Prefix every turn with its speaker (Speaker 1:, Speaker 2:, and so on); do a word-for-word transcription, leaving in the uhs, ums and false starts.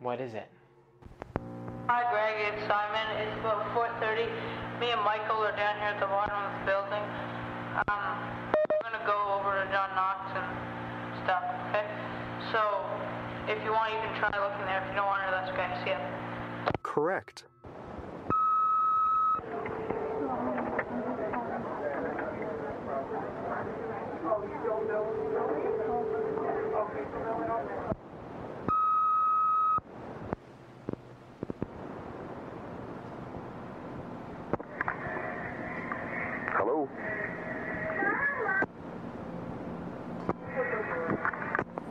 Speaker 1: What is it?
Speaker 2: Hi Greg, it's Simon. It's about four thirty. Me and Michael are down here at the bottom of the building. Um, we're gonna go over to John Knox and stuff, okay? So, if you want, you can try looking there. If you don't want to, that's okay. See ya.
Speaker 3: Correct.